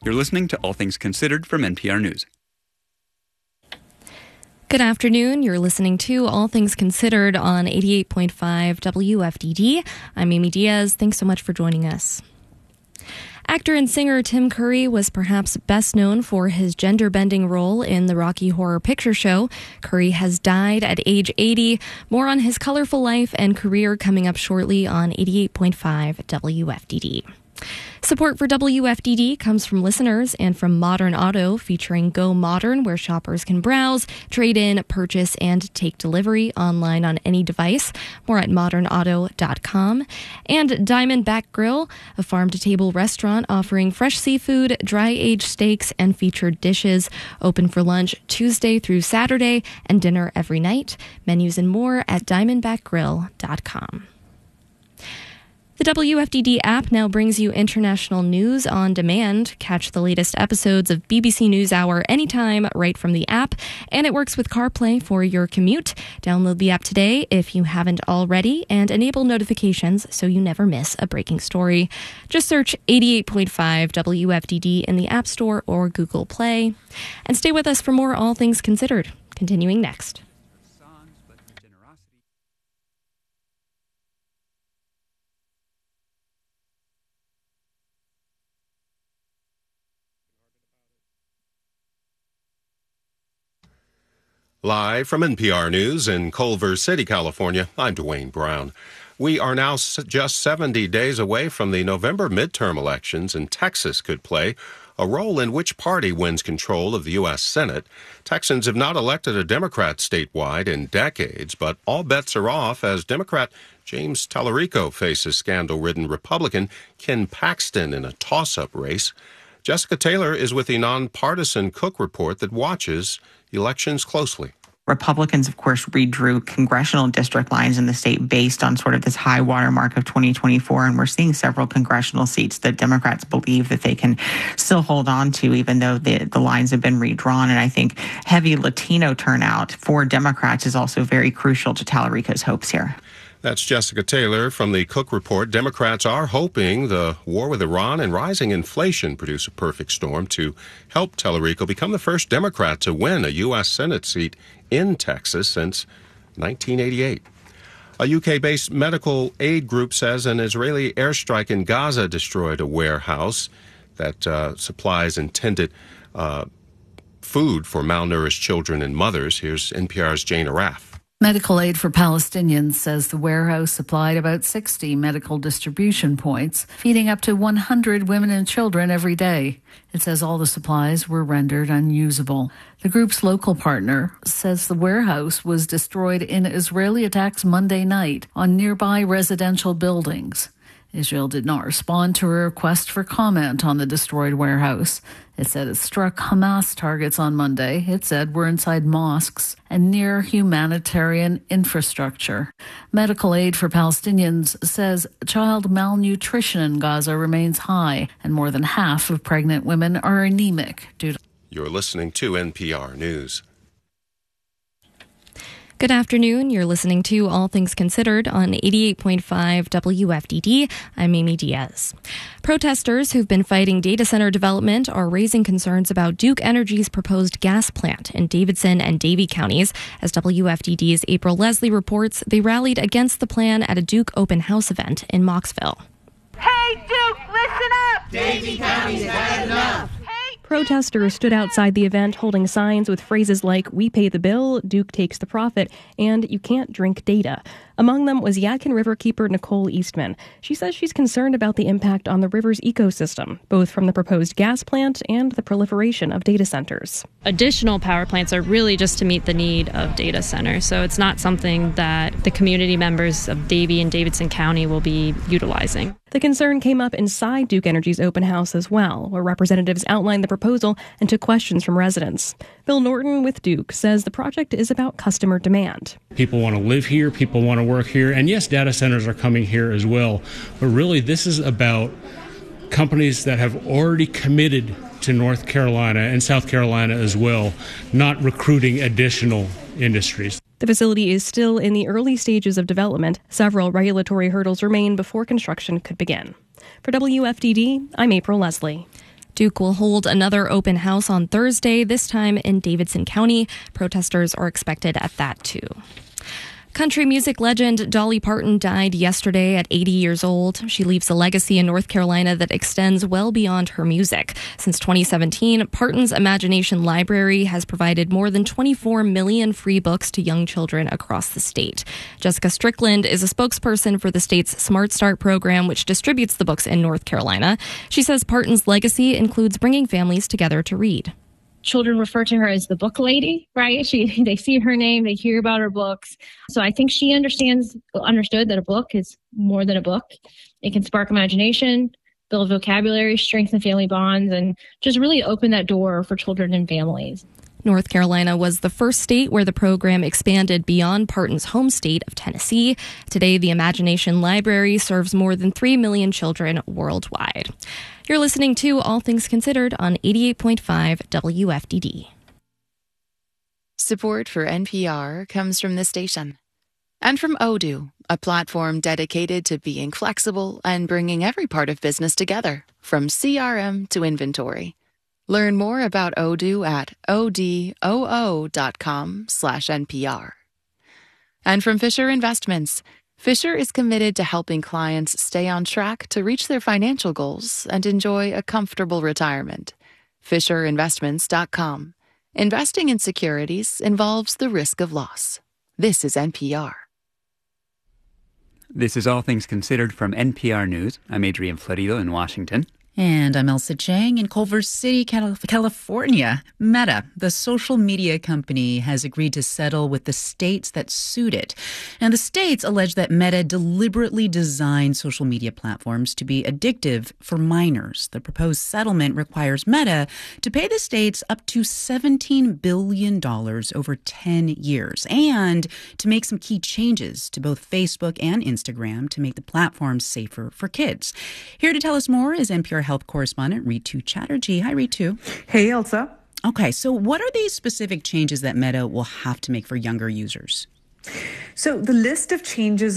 You're listening to All Things Considered from NPR News. Good afternoon. You're listening to All Things Considered on 88.5 WFDD. I'm Amy Diaz. Thanks so much for joining us. Actor and singer Tim Curry was perhaps best known for his gender-bending role in the Rocky Horror Picture Show. Curry has died at age 80. More on his colorful life and career coming up shortly on 88.5 WFDD. Support for WFDD comes from listeners and from Modern Auto, featuring Go Modern, where shoppers can browse, trade in, purchase, and take delivery online on any device. More at modernauto.com. And Diamondback Grill, a farm-to-table restaurant offering fresh seafood, dry-aged steaks, and featured dishes. Open for lunch Tuesday through Saturday and dinner every night. Menus and more at diamondbackgrill.com. The WFDD app now brings you international news on demand. Catch the latest episodes of BBC NewsHour anytime right from the app, and it works with CarPlay for your commute. Download the app today if you haven't already, and enable notifications so you never miss a breaking story. Just search 88.5 WFDD in the App Store or Google Play. And stay with us for more All Things Considered, continuing next. Live from NPR News in Culver City, California, I'm Dwayne Brown. We are now just 70 days away from the November midterm elections, and Texas could play a role in which party wins control of the U.S. Senate. Texans have not elected a Democrat statewide in decades, but all bets are off as Democrat James Tallarico faces scandal-ridden Republican Ken Paxton in a toss-up race. Jessica Taylor is with the nonpartisan Cook Report that watches elections closely. Republicans, of course, redrew congressional district lines in the state based on sort of this high water mark of 2024. And we're seeing several congressional seats that Democrats believe that they can still hold on to, even though the lines have been redrawn. And I think heavy Latino turnout for Democrats is also very crucial to Tallarico's hopes here. That's Jessica Taylor from the Cook Report. Democrats are hoping the war with Iran and rising inflation produce a perfect storm to help Tallarico become the first Democrat to win a U.S. Senate seat in Texas since 1988. A UK-based medical aid group says an Israeli airstrike in Gaza destroyed a warehouse that supplies intended food for malnourished children and mothers. Here's NPR's Jane Araf. Medical Aid for Palestinians says the warehouse supplied about 60 medical distribution points, feeding up to 100 women and children every day. It says all the supplies were rendered unusable. The group's local partner says the warehouse was destroyed in Israeli attacks Monday night on nearby residential buildings. Israel did not respond to a request for comment on the destroyed warehouse. It said it struck Hamas targets on Monday. It said were inside mosques and near humanitarian infrastructure. Medical Aid for Palestinians says child malnutrition in Gaza remains high, and more than half of pregnant women are anemic due to... You're listening to NPR News. Good afternoon. You're listening to All Things Considered on 88.5 WFDD. I'm Amy Diaz. Protesters who've been fighting data center development are raising concerns about Duke Energy's proposed gas plant in Davidson and Davie counties. As WFDD's April Leslie reports, they rallied against the plan at a Duke open house event in Mocksville. Hey, Duke, listen up! Davie County's had enough. Protesters stood outside the event holding signs with phrases like, "We pay the bill, Duke takes the profit," and "You can't drink data." Among them was Yadkin Riverkeeper Nicole Eastman. She says she's concerned about the impact on the river's ecosystem, both from the proposed gas plant and the proliferation of data centers. Additional power plants are really just to meet the need of data centers, so it's not something that the community members of Davie and Davidson County will be utilizing. The concern came up inside Duke Energy's open house as well, where representatives outlined the proposal and took questions from residents. Bill Norton with Duke says the project is about customer demand. People want to live here, people want to work here, and yes, data centers are coming here as well. But really, this is about companies that have already committed to North Carolina and South Carolina as well, not recruiting additional industries. The facility is still in the early stages of development. Several regulatory hurdles remain before construction could begin. For WFDD, I'm April Leslie. Duke will hold another open house on Thursday, this time in Davidson County. Protesters are expected at that too. Country music legend Dolly Parton died yesterday at 80 years old. She leaves a legacy in North Carolina that extends well beyond her music. Since 2017, Parton's Imagination Library has provided more than 24 million free books to young children across the state. Jessica Strickland is a spokesperson for the state's Smart Start program, which distributes the books in North Carolina. She says Parton's legacy includes bringing families together to read. Children refer to her as the book lady, right? They see her name, they hear about her books. So I think she understood that a book is more than a book. It can spark imagination, build vocabulary, strengthen family bonds, and just really open that door for children and families. North Carolina was the first state where the program expanded beyond Parton's home state of Tennessee. Today, the Imagination Library serves more than 3 million children worldwide. You're listening to All Things Considered on 88.5 WFDD. Support for NPR comes from this station and from Odoo, a platform dedicated to being flexible and bringing every part of business together, from CRM to inventory. Learn more about Odoo at odoo.com/NPR. And from Fisher Investments. Fisher is committed to helping clients stay on track to reach their financial goals and enjoy a comfortable retirement. FisherInvestments.com. Investing in securities involves the risk of loss. This is NPR. This is All Things Considered from NPR News. I'm Adrian Florido in Washington. And I'm Elsa Chang in Culver City, California. Meta, the social media company, has agreed to settle with the states that sued it. And the states allege that Meta deliberately designed social media platforms to be addictive for minors. The proposed settlement requires Meta to pay the states up to $17 billion over 10 years and to make some key changes to both Facebook and Instagram to make the platforms safer for kids. Here to tell us more is NPR Health correspondent Ritu Chatterjee. Hi, Ritu. Hey, Elsa. Okay, so what are these specific changes that Meta will have to make for younger users? So the list of changes